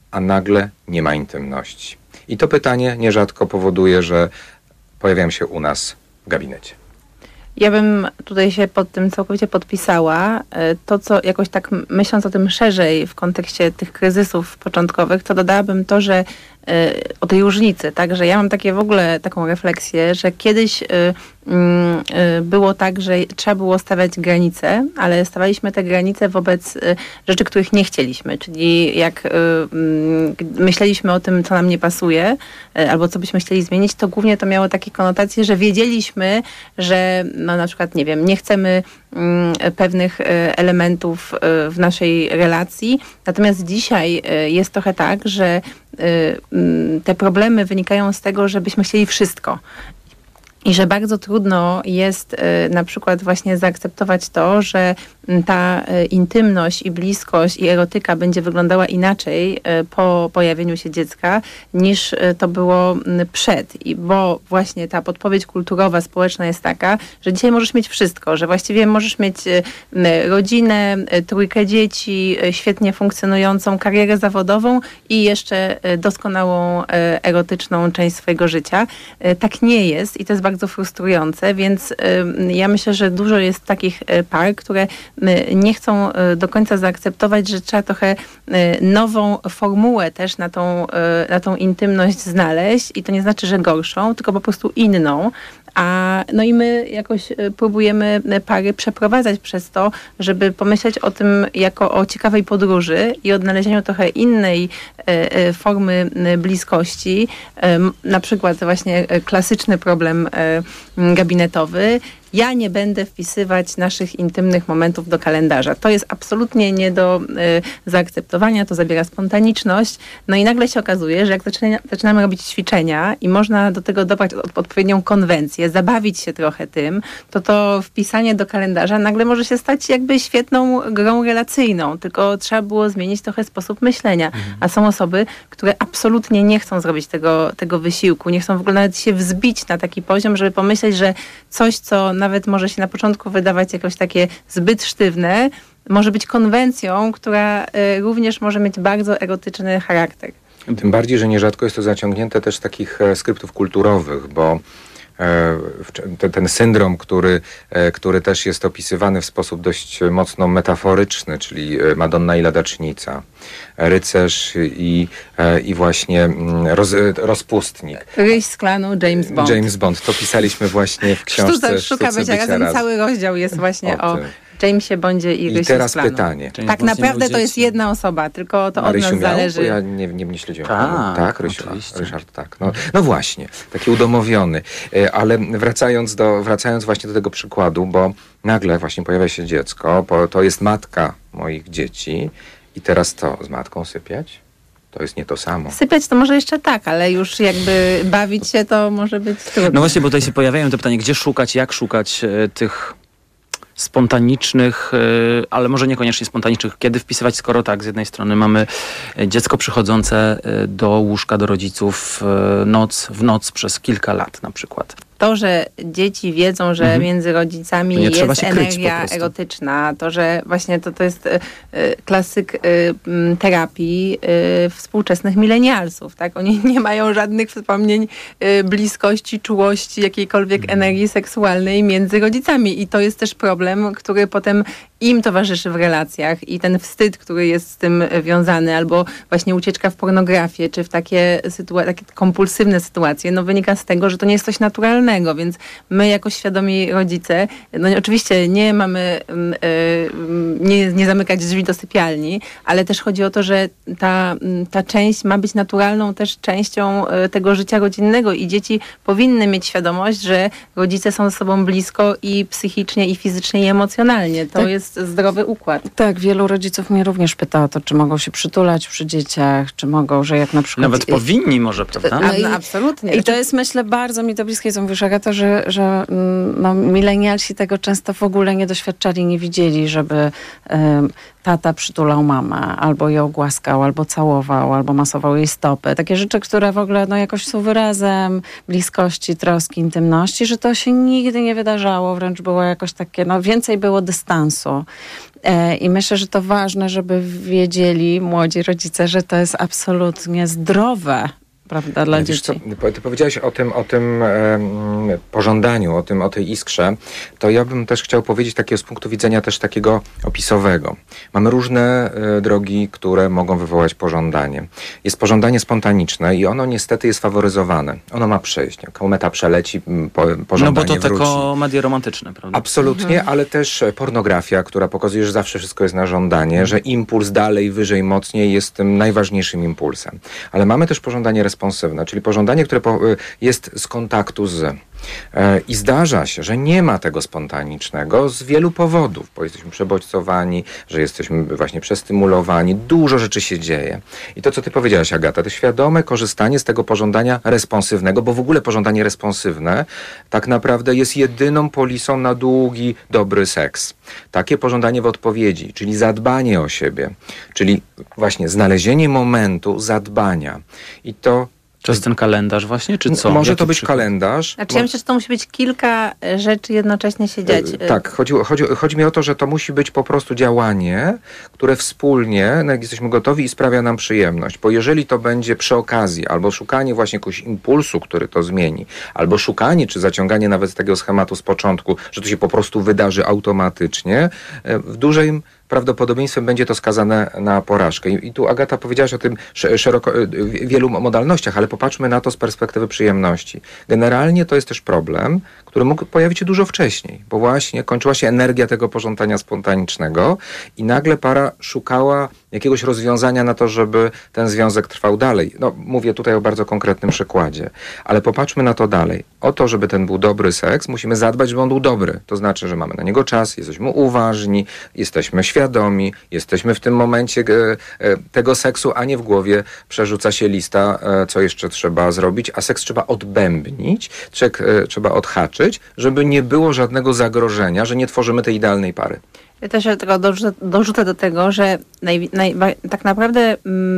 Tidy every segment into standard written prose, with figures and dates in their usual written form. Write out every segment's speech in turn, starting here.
a nagle nie ma intymności. I to pytanie nierzadko powoduje, że pojawiają się u nas w gabinecie. Ja bym tutaj się pod tym całkowicie podpisała. To, co jakoś tak myśląc o tym szerzej w kontekście tych kryzysów początkowych, to dodałabym to, że o tej różnicy, tak, że ja mam takie w ogóle taką refleksję, że kiedyś było tak, że trzeba było stawiać granice, ale stawialiśmy te granice wobec rzeczy, których nie chcieliśmy, czyli jak myśleliśmy o tym, co nam nie pasuje, albo co byśmy chcieli zmienić, to głównie to miało takie konotacje, że wiedzieliśmy, że no na przykład, nie wiem, nie chcemy pewnych elementów w naszej relacji. Natomiast dzisiaj jest trochę tak, że te problemy wynikają z tego, żebyśmy chcieli wszystko. I że bardzo trudno jest na przykład właśnie zaakceptować to, że ta intymność i bliskość i erotyka będzie wyglądała inaczej po pojawieniu się dziecka, niż to było przed. Bo właśnie ta podpowiedź kulturowa, społeczna jest taka, że dzisiaj możesz mieć wszystko, że właściwie możesz mieć rodzinę, 3 dzieci, świetnie funkcjonującą karierę zawodową i jeszcze doskonałą erotyczną część swojego życia. Tak nie jest i to jest bardzo frustrujące, więc ja myślę, że dużo jest takich par, które nie chcą do końca zaakceptować, że trzeba trochę nową formułę też na tą intymność znaleźć i to nie znaczy, że gorszą, tylko po prostu inną. No i my jakoś próbujemy pary przeprowadzać przez to, żeby pomyśleć o tym jako o ciekawej podróży i odnalezieniu trochę innej formy bliskości. Na przykład właśnie klasyczny problem gabinetowy. Ja nie będę wpisywać naszych intymnych momentów do kalendarza. To jest absolutnie nie do zaakceptowania, to zabiera spontaniczność. No i nagle się okazuje, że jak zaczynamy robić ćwiczenia i można do tego dobrać odpowiednią konwencję, zabawić się trochę tym, to wpisanie do kalendarza nagle może się stać jakby świetną grą relacyjną, tylko trzeba było zmienić trochę sposób myślenia. A są osoby, które absolutnie nie chcą zrobić tego wysiłku, nie chcą w ogóle nawet się wzbić na taki poziom, żeby pomyśleć, że coś, co nawet może się na początku wydawać jakoś takie zbyt sztywne, może być konwencją, która również może mieć bardzo erotyczny charakter. Tym bardziej, że nierzadko jest to zaciągnięte też z takich skryptów kulturowych, bo ten syndrom, który też jest opisywany w sposób dość mocno metaforyczny, czyli Madonna i ladacznica, rycerz i właśnie rozpustnik. Ryś z klanu James Bond. James Bond. To pisaliśmy właśnie w książce Sztuka bycia razem. Cały rozdział jest właśnie o Jamesie Bondzie i Rysiu I teraz z klanu. pytanie. Tak naprawdę to jest jedna osoba, tylko to od nas zależy. Ja nie śledziłem. Tak, Ryszard, tak. No właśnie, taki udomowiony. Ale wracając właśnie do tego przykładu, bo nagle właśnie pojawia się dziecko, bo to jest matka moich dzieci i teraz co, z matką sypiać? To jest nie to samo. Sypiać to może jeszcze tak, ale już jakby bawić się to może być trudno. No właśnie, bo tutaj się pojawiają te pytania, gdzie szukać, jak szukać tych spontanicznych, ale może niekoniecznie spontanicznych. Kiedy wpisywać, skoro tak, z jednej strony mamy dziecko przychodzące do łóżka, do rodziców w noc przez kilka lat na przykład. To, że dzieci wiedzą, że między rodzicami jest energia erotyczna, to, że właśnie to jest klasyk terapii współczesnych milenialsów, tak? Oni nie mają żadnych wspomnień bliskości, czułości, jakiejkolwiek energii seksualnej między rodzicami i to jest też problem, który potem im towarzyszy w relacjach i ten wstyd, który jest z tym wiązany, albo właśnie ucieczka w pornografię, czy w takie kompulsywne sytuacje, wynika z tego, że to nie jest coś naturalnego, więc my jako świadomi rodzice, oczywiście nie mamy, nie zamykać drzwi do sypialni, ale też chodzi o to, że ta część ma być naturalną też częścią tego życia rodzinnego i dzieci powinny mieć świadomość, że rodzice są ze sobą blisko i psychicznie, i fizycznie, i emocjonalnie. To jest zdrowy układ. Tak, wielu rodziców mnie również pyta o to, czy mogą się przytulać przy dzieciach, czy mogą, że jak na przykład... Nawet powinni może, prawda? Absolutnie. I to jest, myślę, bardzo mi to bliskie, co mówisz, Agata, że milenialsi tego często w ogóle nie doświadczali, nie widzieli, żeby tata przytulał mamę, albo ją głaskał, albo całował, albo masował jej stopy. Takie rzeczy, które w ogóle jakoś są wyrazem bliskości, troski, intymności, że to się nigdy nie wydarzało, wręcz było jakoś takie, więcej było dystansu. I myślę, że to ważne, żeby wiedzieli młodzi rodzice, że to jest absolutnie zdrowe, prawda, dla dzieci. Co, ty powiedziałeś o tym pożądaniu, o tej iskrze, to ja bym też chciał powiedzieć takiego z punktu widzenia też takiego opisowego. Mamy różne drogi, które mogą wywołać pożądanie. Jest pożądanie spontaniczne i ono niestety jest faworyzowane. Ono ma przejść. Kometa przeleci, pożądanie bo to wróci. te komedie romantyczne, prawda? Absolutnie, ale też pornografia, która pokazuje, że zawsze wszystko jest na żądanie, że impuls dalej, wyżej, mocniej jest tym najważniejszym impulsem. Ale mamy też pożądanie responsywne, czyli pożądanie, które jest z kontaktu z. I zdarza się, że nie ma tego spontanicznego z wielu powodów, bo jesteśmy przebodźcowani, że jesteśmy właśnie przestymulowani, dużo rzeczy się dzieje. I to, co ty powiedziałaś, Agata, to świadome korzystanie z tego pożądania responsywnego, bo w ogóle pożądanie responsywne tak naprawdę jest jedyną polisą na długi, dobry seks. Takie pożądanie w odpowiedzi, czyli zadbanie o siebie, czyli właśnie znalezienie momentu zadbania. I to Może to być kalendarz. Znaczy ja myślę, że to musi być kilka rzeczy jednocześnie się dziać. Tak, chodzi mi o to, że to musi być po prostu działanie, które wspólnie, jak jesteśmy gotowi i sprawia nam przyjemność. Bo jeżeli to będzie przy okazji, albo szukanie właśnie jakiegoś impulsu, który to zmieni, albo szukanie, czy zaciąganie nawet z tego schematu z początku, że to się po prostu wydarzy automatycznie, w dużym prawdopodobieństwem będzie to skazane na porażkę. I tu Agata powiedziałaś o tym wielu modalnościach, ale popatrzmy na to z perspektywy przyjemności. Generalnie to jest też problem, który mógł pojawić się dużo wcześniej, bo właśnie kończyła się energia tego pożądania spontanicznego i nagle para szukała jakiegoś rozwiązania na to, żeby ten związek trwał dalej. Mówię tutaj o bardzo konkretnym przykładzie, ale popatrzmy na to dalej. O to, żeby ten był dobry seks, musimy zadbać, żeby on był dobry. To znaczy, że mamy na niego czas, jesteśmy uważni, jesteśmy świadomi, jesteśmy w tym momencie tego seksu, a nie w głowie przerzuca się lista, co jeszcze trzeba zrobić, a seks trzeba odbębnić, trzeba odhaczyć, żeby nie było żadnego zagrożenia, że nie tworzymy tej idealnej pary. Ja też tylko dorzucę do tego, że tak naprawdę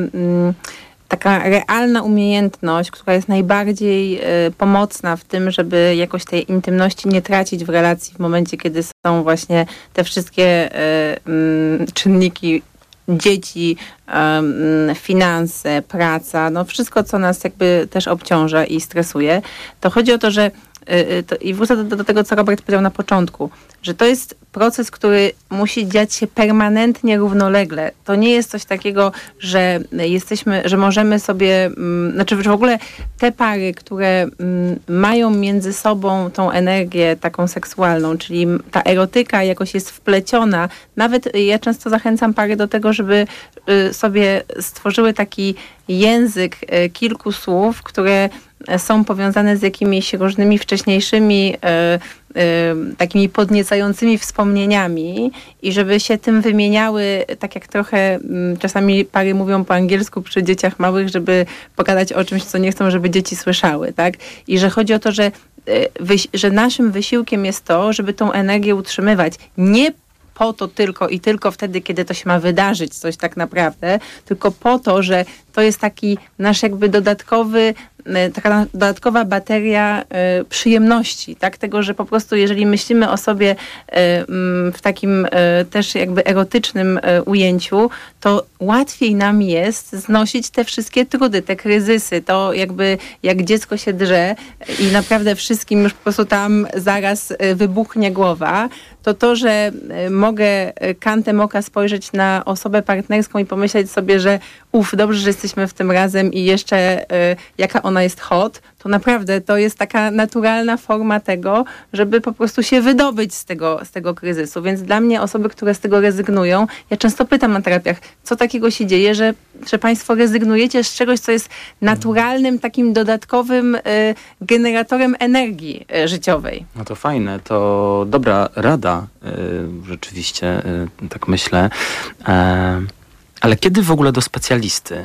taka realna umiejętność, która jest najbardziej pomocna w tym, żeby jakoś tej intymności nie tracić w relacji w momencie, kiedy są właśnie te wszystkie czynniki, dzieci, finanse, praca, wszystko, co nas jakby też obciąża i stresuje, to chodzi o to, że i wrócę do tego, co Robert powiedział na początku, że to jest proces, który musi dziać się permanentnie, równolegle. To nie jest coś takiego, że że możemy sobie, że w ogóle te pary, które mają między sobą tą energię taką seksualną, czyli ta erotyka jakoś jest wpleciona, nawet ja często zachęcam pary do tego, żeby sobie stworzyły taki język kilku słów, które są powiązane z jakimiś różnymi wcześniejszymi takimi podniecającymi wspomnieniami i żeby się tym wymieniały, tak jak trochę czasami pary mówią po angielsku przy dzieciach małych, żeby pogadać o czymś, co nie chcą, żeby dzieci słyszały, tak? I że chodzi o to, że naszym wysiłkiem jest to, żeby tą energię utrzymywać. Nie po to tylko wtedy, kiedy to się ma wydarzyć coś tak naprawdę, tylko po to, że to jest taki nasz jakby taka dodatkowa bateria przyjemności, tak? Tego, że po prostu jeżeli myślimy o sobie w takim też jakby erotycznym ujęciu, to łatwiej nam jest znosić te wszystkie trudy, te kryzysy, to jakby jak dziecko się drze i naprawdę wszystkim już po prostu tam zaraz wybuchnie głowa, to, że mogę kantem oka spojrzeć na osobę partnerską i pomyśleć sobie, że dobrze, że jesteśmy w tym razem i jeszcze jaka ona jest hot, to naprawdę to jest taka naturalna forma tego, żeby po prostu się wydobyć z tego kryzysu. Więc dla mnie osoby, które z tego rezygnują, ja często pytam na terapiach, co takiego się dzieje, że państwo rezygnujecie z czegoś, co jest naturalnym, takim dodatkowym generatorem energii życiowej. No to fajne, to dobra rada, rzeczywiście, tak myślę. Ale kiedy w ogóle do specjalisty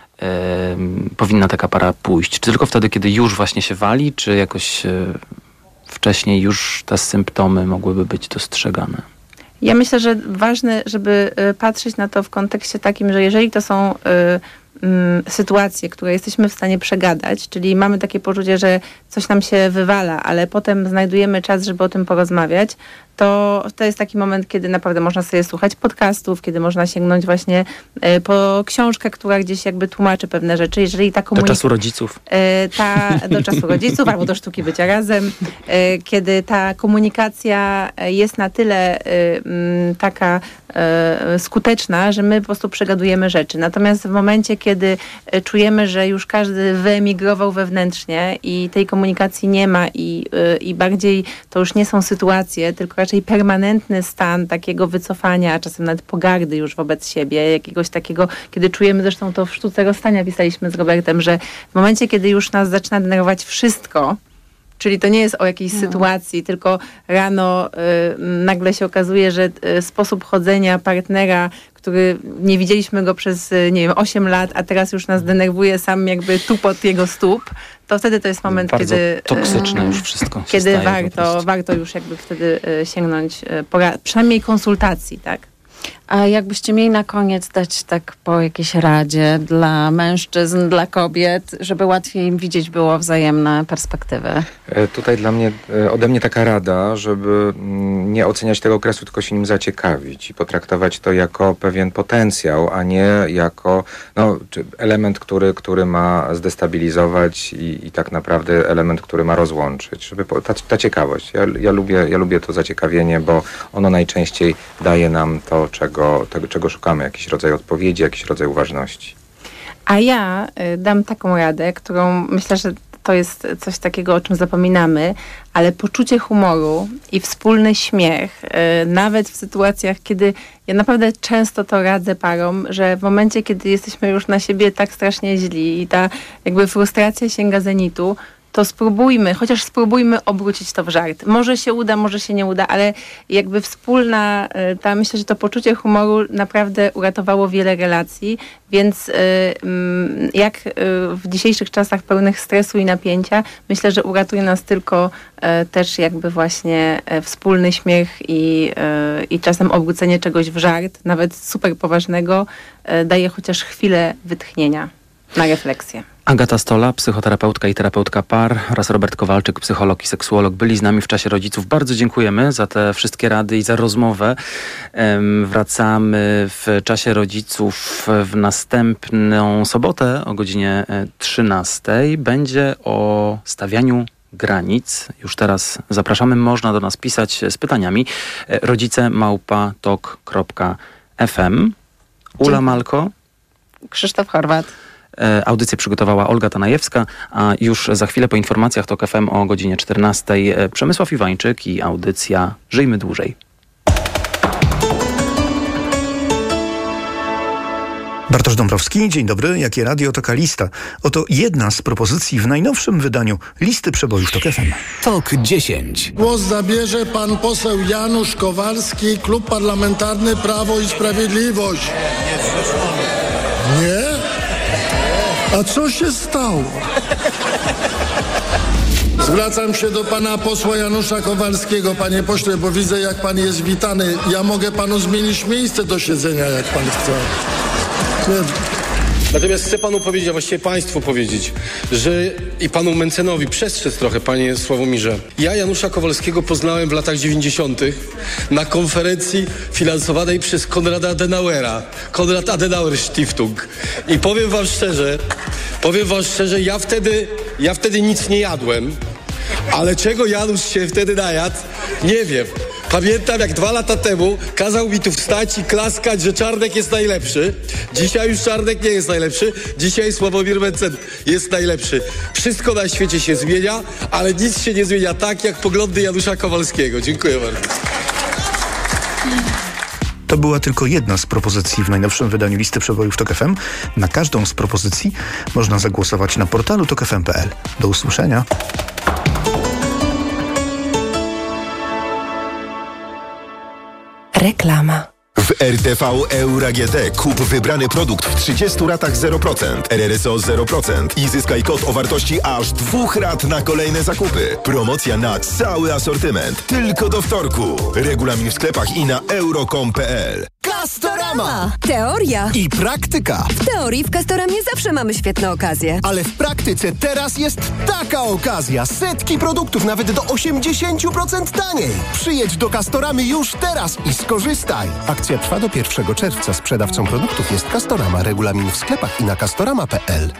powinna taka para pójść? Czy tylko wtedy, kiedy już właśnie się wali, czy jakoś wcześniej już te symptomy mogłyby być dostrzegane? Ja myślę, że ważne, żeby patrzeć na to w kontekście takim, że jeżeli to są sytuacje, które jesteśmy w stanie przegadać, czyli mamy takie poczucie, że coś nam się wywala, ale potem znajdujemy czas, żeby o tym porozmawiać, to jest taki moment, kiedy naprawdę można sobie słuchać podcastów, kiedy można sięgnąć właśnie po książkę, która gdzieś jakby tłumaczy pewne rzeczy. Jeżeli ta Do czasu rodziców. Do czasu rodziców albo do sztuki bycia razem, kiedy ta komunikacja jest na tyle taka skuteczna, że my po prostu przegadujemy rzeczy. Natomiast w momencie, kiedy czujemy, że już każdy wyemigrował wewnętrznie i tej komunikacji nie ma i bardziej to już nie są sytuacje, tylko raczej permanentny stan takiego wycofania, a czasem nawet pogardy już wobec siebie, jakiegoś takiego, kiedy czujemy, zresztą to w Sztuce Rozstania pisaliśmy z Robertem, że w momencie, kiedy już nas zaczyna denerwować wszystko, czyli to nie jest o jakiejś sytuacji, tylko rano nagle się okazuje, że sposób chodzenia partnera, który nie widzieliśmy go przez, 8 lat, a teraz już nas denerwuje sam jakby tupot jego stóp, to wtedy to jest moment, bardzo kiedy toksyczne już wszystko się kiedy staje warto już jakby wtedy sięgnąć przynajmniej konsultacji, tak? A jakbyście mieli na koniec dać tak po jakiejś radzie dla mężczyzn, dla kobiet, żeby łatwiej im widzieć było wzajemne perspektywy? Tutaj ode mnie taka rada, żeby nie oceniać tego okresu, tylko się nim zaciekawić i potraktować to jako pewien potencjał, a nie jako element, który ma zdestabilizować i tak naprawdę element, który ma rozłączyć. Żeby ta ciekawość. Ja lubię to zaciekawienie, bo ono najczęściej daje nam to, czego szukamy, jakiś rodzaj odpowiedzi, jakiś rodzaj uważności. A ja dam taką radę, którą myślę, że to jest coś takiego, o czym zapominamy, ale poczucie humoru i wspólny śmiech, nawet w sytuacjach, kiedy ja naprawdę często to radzę parom, że w momencie, kiedy jesteśmy już na siebie tak strasznie źli i ta jakby frustracja sięga zenitu, to chociaż spróbujmy obrócić to w żart. Może się uda, może się nie uda, ale jakby wspólna, myślę, że to poczucie humoru naprawdę uratowało wiele relacji, więc jak w dzisiejszych czasach pełnych stresu i napięcia, myślę, że uratuje nas tylko też jakby właśnie wspólny śmiech i czasem obrócenie czegoś w żart, nawet super poważnego, daje chociaż chwilę wytchnienia na refleksję. Agata Stola, psychoterapeutka i terapeutka par oraz Robert Kowalczyk, psycholog i seksuolog, byli z nami w Czasie Rodziców. Bardzo dziękujemy za te wszystkie rady i za rozmowę. Wracamy w Czasie Rodziców w następną sobotę o godzinie 13. Będzie o stawianiu granic. Już teraz zapraszamy. Można do nas pisać z pytaniami. rodzice@tok.fm. Ula Malko. Krzysztof Horwat. Audycję przygotowała Olga Tanajewska, a już za chwilę po informacjach TOK FM o godzinie 14 Przemysław Iwańczyk i audycja Żyjmy Dłużej. Bartosz Dąbrowski, dzień dobry. Jakie radio, taka lista. Oto jedna z propozycji w najnowszym wydaniu listy przebojów TOK FM. TOK 10. Głos zabierze pan poseł Janusz Kowalski, Klub Parlamentarny Prawo i Sprawiedliwość. Nie? A co się stało? Zwracam się do pana posła Janusza Kowalskiego, panie pośle, bo widzę, jak pan jest witany. Ja mogę panu zmienić miejsce do siedzenia, jak pan chce. Natomiast chcę panu powiedzieć, a właściwie państwu powiedzieć, że i panu Mencenowi przestrzec trochę, panie Sławomirze. Ja Janusza Kowalskiego poznałem w latach 90. na konferencji finansowanej przez Konrada Adenauera. Konrad Adenauer Stiftung. I powiem wam szczerze, ja wtedy nic nie jadłem, ale czego Janusz się wtedy najadł, nie wiem. Pamiętam, jak 2 lata temu kazał mi tu wstać i klaskać, że Czarnek jest najlepszy. Dzisiaj już Czarnek nie jest najlepszy. Dzisiaj Sławomir Mencen jest najlepszy. Wszystko na świecie się zmienia, ale nic się nie zmienia tak, jak poglądy Janusza Kowalskiego. Dziękuję bardzo. To była tylko jedna z propozycji w najnowszym wydaniu listy przebojów TOK FM. Na każdą z propozycji można zagłosować na portalu tokfm.pl. Do usłyszenia. Reklama. W RTV Euro AGD kup wybrany produkt w 30 ratach 0%, RRSO 0% i zyskaj kod o wartości aż 2 rat na kolejne zakupy. Promocja na cały asortyment. Tylko do wtorku. Regulamin w sklepach i na euro.com.pl. Castorama! Teoria i praktyka. W teorii w Castoramie zawsze mamy świetne okazje. Ale w praktyce teraz jest taka okazja. Setki produktów nawet do 80% taniej. Przyjedź do Castoramy już teraz i skorzystaj. Akcja trwa do 1 czerwca. Sprzedawcą produktów jest Castorama. Regulamin w sklepach i na castorama.pl.